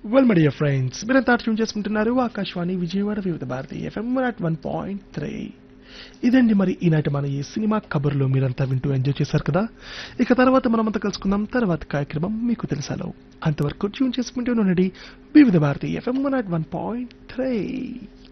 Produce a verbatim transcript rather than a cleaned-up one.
Well my dear friends, మీరంతా tune చేసుకుంటున్నారు ఆకాశవాణి విజయవాడ వివిధ Bharati FM at one point three. ఇదండి మరి ఈనాటి మన ఈ సినిమా కబుర్లో మీరంతా వింటూ ఎంజాయ్ చేశారు కదా. ఇక తర్వాత మనమంతా కలుసుకుందాం తర్వాత కార్యక్రమం మీకు తెలుసాలో. అంతవరకు ట్యూన్ చేసుకుంటూ ఉండండి వివిధ Bharati FM at one point three.